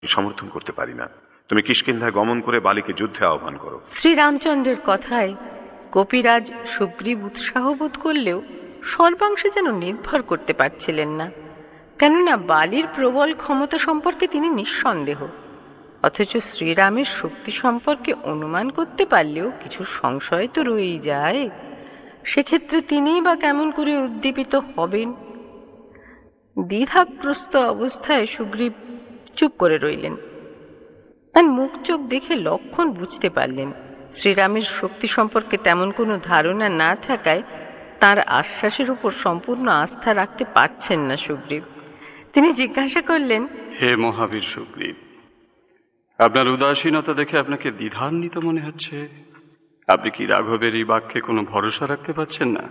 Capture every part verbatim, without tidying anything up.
সমর্থন করতে পারি না। তুমি কিষ্কিন্ধায় গমন করে বালিকে যুদ্ধে আহ্বান করো। শ্রীরামচন্দ্রের কথায় কপিরাজ সুগ্রীব উৎসাহ বোধ করলেও সর্বাংশে যেন নির্ভর করতে পারছিলেন না, কেননা বালির প্রবল ক্ষমতা সম্পর্কে তিনি নিঃসন্দেহ, অথচ শ্রীরামের শক্তি সম্পর্কে অনুমান করতে পারলেও কিছু সংশয় তো রয়েই যায়। সেক্ষেত্রে তিনিই বা কেমন করে উদ্দীপিত হবেন? দ্বিধাগ্রস্ত অবস্থায় সুগ্রীব চুপ করে রইলেন। তার মুখ চোখ দেখে লক্ষণ বুঝতে পারলেন শ্রীরামের শক্তি সম্পর্কে তেমন কোনো ধারণা না থাকায় তার আশ্বাসের উপর সম্পূর্ণ আস্থা রাখতে পারছেন না সুগ্রীব। তিনি জিজ্ঞাসা করলেন, হে মহাবীর সুগ্রীব, আপনার উদাসীনতা দেখে আপনাকে দ্বিধান্বিত মনে হচ্ছে। আপনি কি রাঘবের এই বাক্যে কোনো ভরসা রাখতে পারছেন না?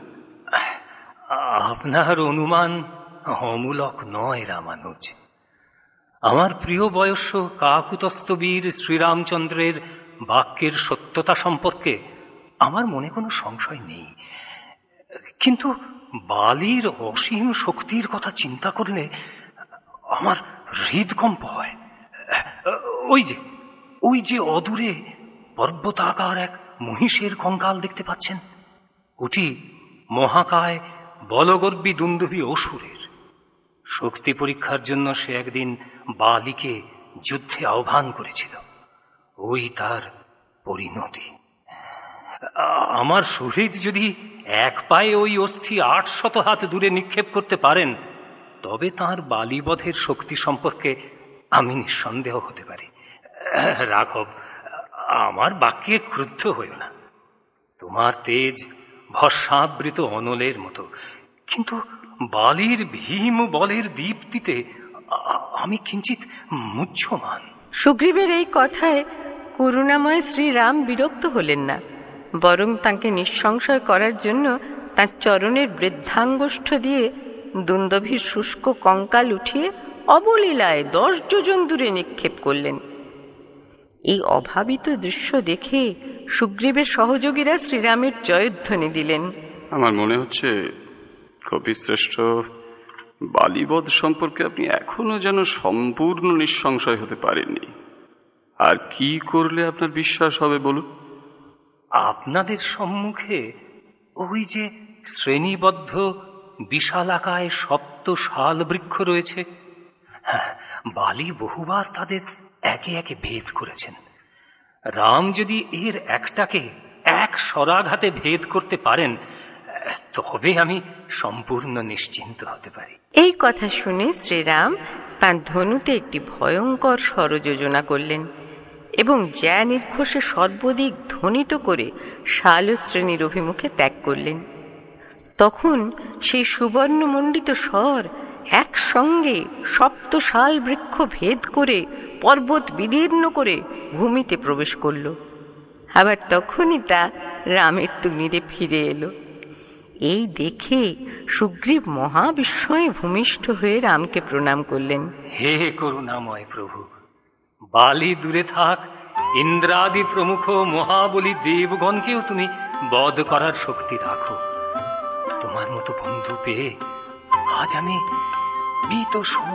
আপনার অনুমান অমূলক নয় রামানুজ। আমার প্রিয় বয়স্য কাকুতস্থ বীর শ্রীরামচন্দ্রের বাক্যের সত্যতা সম্পর্কে আমার মনে কোনো সংশয় নেই, কিন্তু বালির অসীম শক্তির কথা চিন্তা করলে আমার হৃদকম্প হয়। ওই যে ওই যে অদূরে পর্বতাকার এক মহিষের কঙ্কাল দেখতে পাচ্ছেন, ওটি মহাকায় বলগর্বী দুন্দুভি অসুরের। শক্তি পরীক্ষার জন্য সে একদিন বালিকে যুদ্ধে আহ্বান করেছিল, ওই তার পরিণতি। আমার শহীদ যদি এক পায়ে ওই অস্থি আটশত হাত দূরে নিক্ষেপ করতে পারেন, তবে তাঁর বালিবধের শক্তি সম্পর্কে আমি নিঃসন্দেহ হতে পারি। রাঘব, আমার বাক্যে ক্রুদ্ধ হইও না। তোমার তেজ ভস্মাবৃত অনলের মতো, কিন্তু বালির ভীম বলের দীপ্তিতে আমি কিঞ্চিত মুহ্যমান। সুগ্রীবের এই কথায় করুণাময় শ্রীরাম বিরক্ত হলেন না, বরং তাঁকে নিঃসংশয় করার জন্য তাঁর চরণের বৃদ্ধাঙ্গুষ্ঠ দিয়ে দুন্দভীর শুষ্ক কঙ্কাল উঠিয়ে অবলীলায় দশ যোজন দূরে নিক্ষেপ করলেন। এই অভাবিত দৃশ্য দেখে সুগ্রীবের সহযোগীরা শ্রীরামের জয়ধ্বনি দিলেন। আমার মনে হচ্ছে কপিশ্রেষ্ঠ, বালিবধ সম্পর্কে আপনি এখনো যেন সম্পূর্ণ নিঃসংশয় হতে পারেননি। আর কি করলে আপনার বিশ্বাস হবে বলুন? আপনাদের সম্মুখে ওই যে শ্রেণীবদ্ধ বিশালাকায় সপ্ত শাল বৃক্ষ রয়েছে, হ্যাঁ, বালি বহুবার তাদের একে একে ভেদ করেছেন। রাম যদি এর একটাকে এক স্বরাঘাতে ভেদ করতে পারেন, তবে আমি সম্পূর্ণ নিশ্চিন্ত হতে পারি। এই কথা শুনে শ্রীরাম তাঁর ধনুতে একটি ভয়ঙ্কর স্বরযোজনা করলেন এবং জ্যা নির্ঘোষে সর্বদিক ধ্বনিত করে শাল শ্রেণীর অভিমুখে ত্যাগ করলেন। তখন সেই সুবর্ণমণ্ডিত স্বর একসঙ্গে সপ্ত শাল বৃক্ষ ভেদ করে পর্বত বিদীর্ণ করে ভূমিতে প্রবেশ করল। আবার তখনই তা রামের তুনিরে ফিরে এলো। এই দেখে সুগ্রীব মহাবিস্ময়ে ভূমিষ্ঠ হয়ে রামকে প্রণাম করলেন। হে করুণাময় প্রভু, বালি দূরে থাক, ইন্দ্রাদি প্রমুখ মহাবলী দেবগণকেও তুমি বধ করার শক্তি রাখো। তোমার মতো বন্ধু পেয়ে আজ আমি বীত